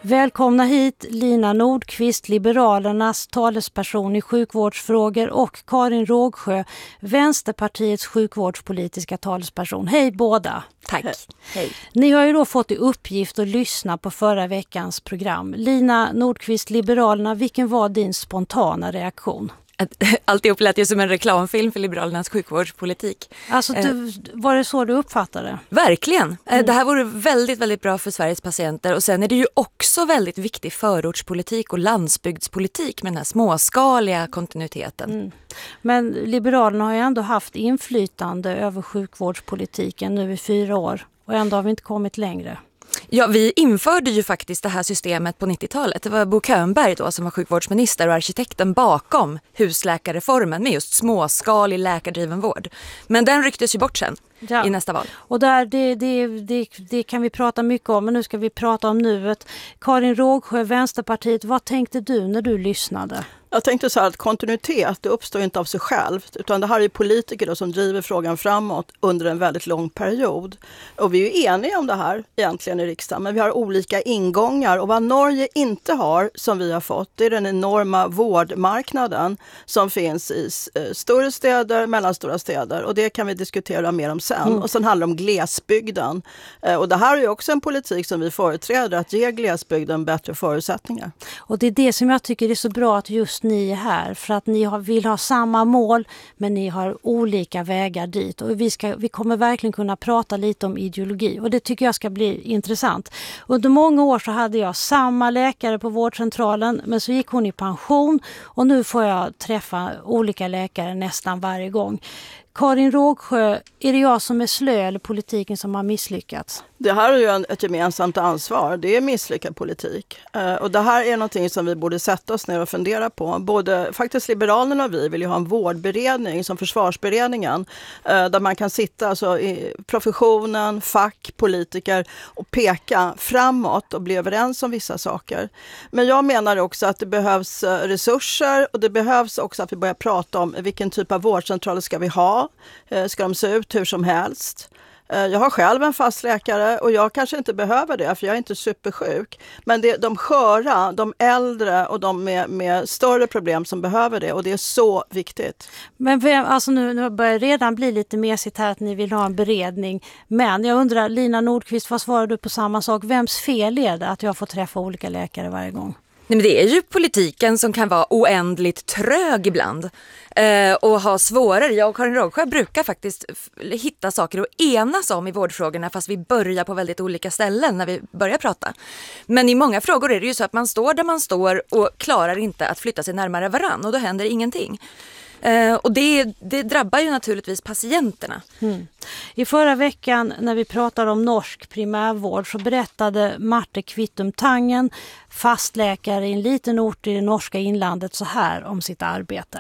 Välkomna hit Lina Nordqvist, Liberalernas talesperson i sjukvårdsfrågor, och Karin Rågsjö, Vänsterpartiets sjukvårdspolitiska talesperson. Hej båda! Tack. Hej. Ni har ju då fått i uppgift att lyssna på förra veckans program. Lina Nordqvist, Liberalerna, vilken var din spontana reaktion? Alltihop lät ju som en reklamfilm för Liberalernas sjukvårdspolitik. Alltså, var det så du uppfattade? Verkligen. Det här vore väldigt, väldigt bra för Sveriges patienter. Och sen är det ju också väldigt viktig förortspolitik och landsbygdspolitik med den här småskaliga kontinuiteten. Men Liberalerna har ju ändå haft inflytande över sjukvårdspolitiken nu i 4 år. Och ändå har vi inte kommit längre. Ja, vi införde ju faktiskt det här systemet på 90-talet. Det var Bo Könberg då som var sjukvårdsminister och arkitekten bakom husläkarreformen med just småskalig läkardriven vård. Men den rycktes ju bort sen i nästa val. Och där, det kan vi prata mycket om, men nu ska vi prata om nuet. Karin Rågsjö, Vänsterpartiet, vad tänkte du när du lyssnade? Jag tänkte så här att kontinuitet, det uppstår inte av sig självt, utan det här är politiker då som driver frågan framåt under en väldigt lång period. Och vi är ju eniga om det här egentligen i riksdagen, men vi har olika ingångar. Och vad Norge inte har, som vi har fått, det är den enorma vårdmarknaden som finns i större städer, mellanstora städer. Och det kan vi diskutera mer om sen. Och sen handlar det om glesbygden. Och det här är ju också en politik som vi företräder, att ge glesbygden bättre förutsättningar. Och det är det som jag tycker är så bra att just ni är här, för att ni vill ha samma mål, men ni har olika vägar dit. Och vi kommer verkligen kunna prata lite om ideologi, och det tycker jag ska bli intressant. Under många år så hade jag samma läkare på vårdcentralen, men så gick hon i pension och nu får jag träffa olika läkare nästan varje gång. Karin Rågsjö, är det jag som är slö eller politiken som har misslyckats? Det här är ju ett gemensamt ansvar. Det är misslyckad politik. Och det här är någonting som vi borde sätta oss ner och fundera på. Både faktiskt Liberalerna och vi vill ju ha en vårdberedning som försvarsberedningen. Där man kan sitta alltså, i professionen, fack, politiker och peka framåt och bli överens om vissa saker. Men jag menar också att det behövs resurser, och det behövs också att vi börjar prata om vilken typ av vårdcentraler ska vi ha. Ska de se ut hur som helst? Jag har själv en fast läkare och jag kanske inte behöver det, för jag är inte supersjuk. Men det är de sköra, de äldre och de med större problem som behöver det, och det är så viktigt. Men nu börjar det redan bli lite mesigt här att ni vill ha en beredning. Men jag undrar, Lina Nordqvist, vad svarar du på samma sak? Vems fel är det att jag får träffa olika läkare varje gång? Nej, men det är ju politiken som kan vara oändligt trög ibland och ha svårare. Jag och Karin Rågsjö brukar faktiskt hitta saker att enas om i vårdfrågorna, fast vi börjar på väldigt olika ställen när vi börjar prata. Men i många frågor är det ju så att man står där man står och klarar inte att flytta sig närmare varann, och då händer ingenting. Och det drabbar ju naturligtvis patienterna. I förra veckan när vi pratade om norsk primärvård så berättade Marte Kvittum Tangen, fastläkare i en liten ort i det norska inlandet, så här om sitt arbete.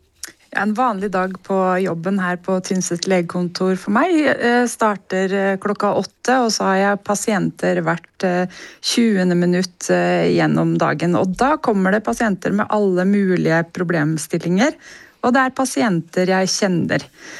En vanlig dag på jobben här på Tynset legekontor för mig startar klockan 8, och så har jag patienter vart 20 minut genom dagen. Och då kommer det patienter med alla möjliga problemstillingar. Och det är patienter jag känner.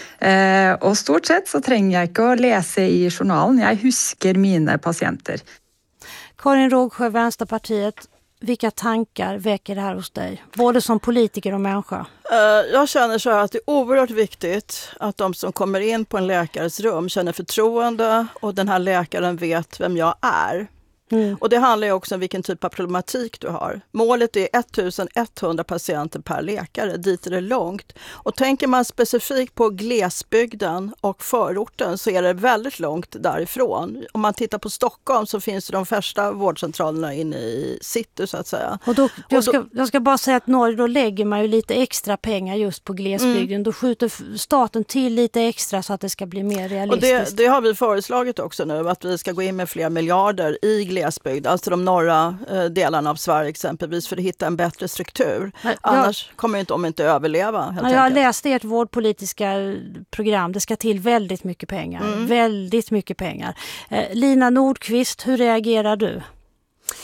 Och stort sett så tränger jag inte att läsa i journalen. Jag husker mina patienter. Karin Rågsjö, Vänsterpartiet, vilka tankar väcker det här hos dig? Både som politiker och människa. Jag känner så här att det är oerhört viktigt att de som kommer in på en läkares rum känner förtroende, och den här läkaren vet vem jag är. Och det handlar ju också om vilken typ av problematik du har. Målet är 1100 patienter per läkare, dit är det långt. Och tänker man specifikt på glesbygden och förorten så är det väldigt långt därifrån. Om man tittar på Stockholm så finns det de första vårdcentralerna inne i city så att säga. Och jag ska bara säga att Norge, då lägger man ju lite extra pengar just på glesbygden. Då skjuter staten till lite extra så att det ska bli mer realistiskt. Och det har vi föreslagit också nu, att vi ska gå in med fler miljarder i glesbygd, alltså de norra delarna av Sverige exempelvis, för att hitta en bättre struktur. Annars kommer de inte överleva. Jag har läst ert vårdpolitiska program. Det ska till väldigt mycket pengar. Väldigt mycket pengar. Lina Nordqvist, hur reagerar du?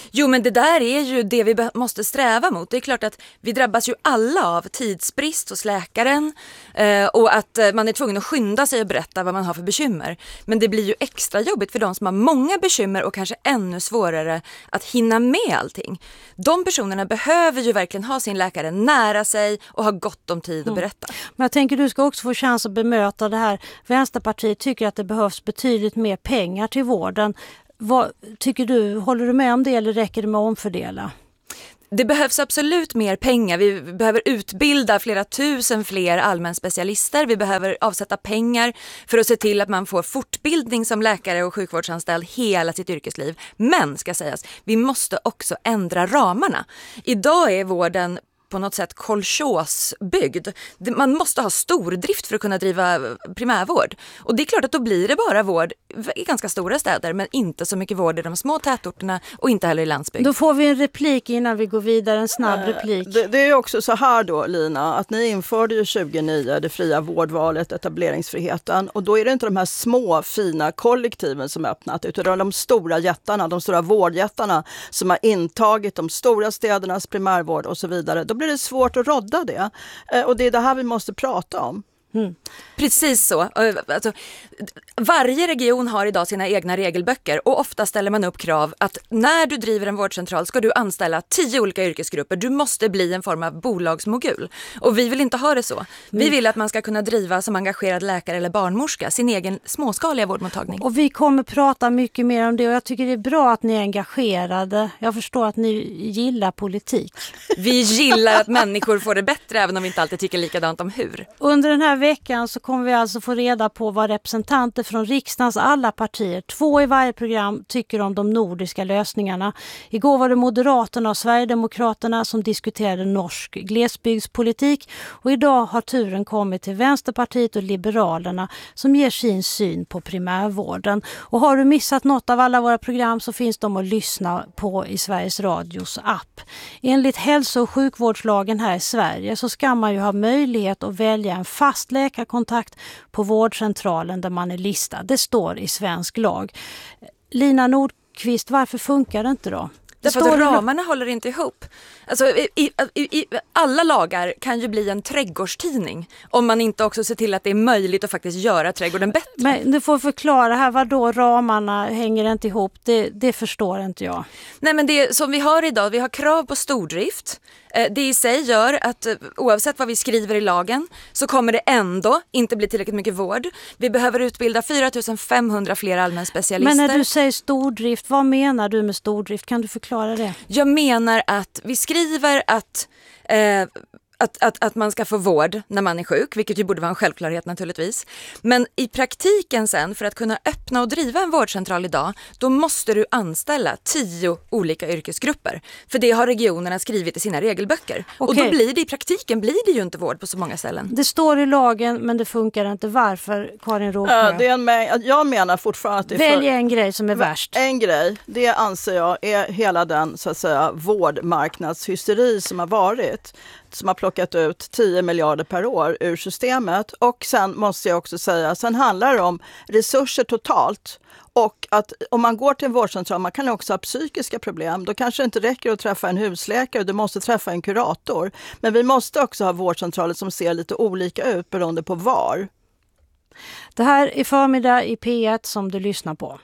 Jo, men det där är ju det vi måste sträva mot. Det är klart att vi drabbas ju alla av tidsbrist hos läkaren och att man är tvungen att skynda sig och berätta vad man har för bekymmer. Men det blir ju extra jobbigt för de som har många bekymmer och kanske ännu svårare att hinna med allting. De personerna behöver ju verkligen ha sin läkare nära sig och ha gott om tid att berätta. Men jag tänker du ska också få chans att bemöta det här. Vänsterpartiet tycker att det behövs betydligt mer pengar till vården. Vad tycker du? Håller du med om det eller räcker det med att omfördela? Det behövs absolut mer pengar. Vi behöver utbilda flera tusen fler allmänspecialister. Vi behöver avsätta pengar för att se till att man får fortbildning som läkare och sjukvårdsanställd hela sitt yrkesliv. Men, ska sägas, vi måste också ändra ramarna. Idag är vården på något sätt kolchosbyggd. Man måste ha stordrift för att kunna driva primärvård. Och det är klart att då blir det bara vård i ganska stora städer men inte så mycket vård i de små tätorterna och inte heller i landsbygd. Då får vi en replik innan vi går vidare, en snabb replik. Det är ju också så här då, Lina, att ni införde ju 2009 det fria vårdvalet, etableringsfriheten, och då är det inte de här små fina kollektiven som öppnat, utan de stora jättarna, de stora vårdjättarna som har intagit de stora städernas primärvård och så vidare. Då blir det svårt att rodda det. Och det är det här vi måste prata om. Precis så. Alltså, varje region har idag sina egna regelböcker och ofta ställer man upp krav att när du driver en vårdcentral ska du anställa 10 olika yrkesgrupper. Du måste bli en form av bolagsmogul. Och vi vill inte ha det så. Vi vill att man ska kunna driva som engagerad läkare eller barnmorska sin egen småskaliga vårdmottagning. Och vi kommer prata mycket mer om det och jag tycker det är bra att ni är engagerade. Jag förstår att ni gillar politik. Vi gillar att människor får det bättre även om vi inte alltid tycker likadant om hur. Under den här veckan så kommer vi alltså få reda på vad representanter från riksdagens alla partier, 2 i varje program, tycker om de nordiska lösningarna. Igår var det Moderaterna och Sverigedemokraterna som diskuterade norsk glesbygdspolitik och idag har turen kommit till Vänsterpartiet och Liberalerna som ger sin syn på primärvården. Och har du missat något av alla våra program så finns de att lyssna på i Sveriges Radios app. Enligt hälso- och sjukvårdslagen här i Sverige så ska man ju ha möjlighet att välja en fast läkarkontakt på vårdcentralen där man är listad. Det står i svensk lag. Lina Nordqvist, varför funkar det inte då? Därför att ramarna håller inte ihop. Alltså, alla lagar kan ju bli en trädgårdstidning om man inte också ser till att det är möjligt att faktiskt göra trädgården bättre. Men du får förklara här, vad då ramarna hänger inte ihop, det förstår inte jag. Nej, men det som vi har idag, vi har krav på stordrift. Det i sig gör att oavsett vad vi skriver i lagen så kommer det ändå inte bli tillräckligt mycket vård. Vi behöver utbilda 4500 fler allmänspecialister. Men när du säger stordrift, vad menar du med stordrift? Kan du förklara det? Jag menar att vi skriver att man ska få vård när man är sjuk, vilket ju borde vara en självklarhet naturligtvis. Men i praktiken sen, för att kunna öppna och driva en vårdcentral idag, då måste du anställa 10 olika yrkesgrupper. För det har regionerna skrivit i sina regelböcker. Okej. Och då blir det i praktiken ju inte vård på så många ställen. Det står i lagen men det funkar inte. Varför, Karin Rågsjö? Jag menar fortfarande att det Välj en grej som är värst. En grej, det anser jag är hela den så att säga vårdmarknadshysteri som har varit. Som har plockat ut 10 miljarder per år ur systemet. Och sen måste jag också säga, sen handlar det om resurser totalt. Och att om man går till en vårdcentral, man kan också ha psykiska problem. Då kanske det inte räcker att träffa en husläkare, du måste träffa en kurator. Men vi måste också ha vårdcentraler som ser lite olika ut beroende på var. Det här är Förmiddag i P1 som du lyssnar på.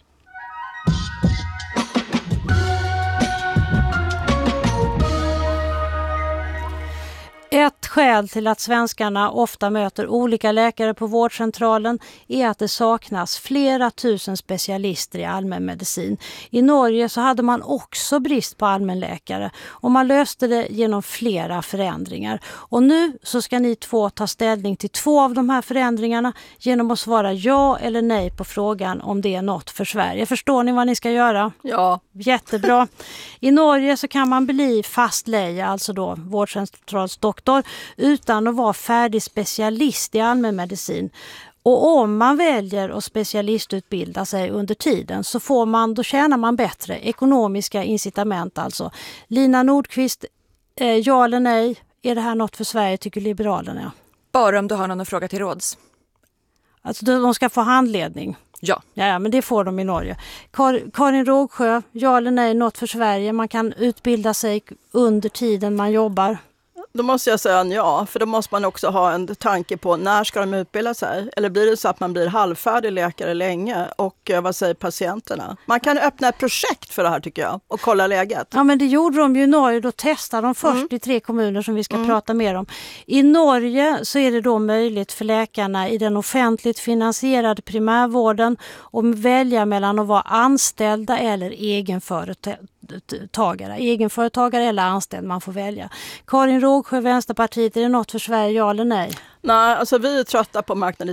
Ett skäl till att svenskarna ofta möter olika läkare på vårdcentralen är att det saknas flera tusen specialister i allmänmedicin. I Norge så hade man också brist på allmänläkare och man löste det genom flera förändringar. Och nu så ska ni 2 ta ställning till 2 av de här förändringarna genom att svara ja eller nej på frågan om det är något för Sverige. Förstår ni vad ni ska göra? Ja. Jättebra. I Norge så kan man bli fastleje, alltså då vårdcentralsdoktor, utan att vara färdig specialist i allmänmedicin. Och om man väljer att specialistutbilda sig under tiden så då tjänar man bättre ekonomiska incitament alltså. Lina Nordqvist, ja eller nej, är det här något för Sverige tycker Liberalerna? Bara om du har någon att fråga till råds. Alltså de ska få handledning. Ja. Ja, men det får de i Norge. Karin Rågsjö, ja eller nej, något för Sverige? Man kan utbilda sig under tiden man jobbar. Då måste jag säga ja, för då måste man också ha en tanke på när ska de utbilda sig? Eller blir det så att man blir halvfärdig läkare länge och vad säger patienterna? Man kan öppna ett projekt för det här tycker jag och kolla läget. Ja, men det gjorde de ju i Norge. Då testade de först i 3 kommuner som vi ska prata mer om. I Norge så är det då möjligt för läkarna i den offentligt finansierade primärvården att välja mellan att vara anställda eller egenföretagare eller anställd, man får välja. Karin Rågsjö, Vänsterpartiet, är det något för Sverige, ja eller nej? Nej, alltså vi är trötta på marknadisering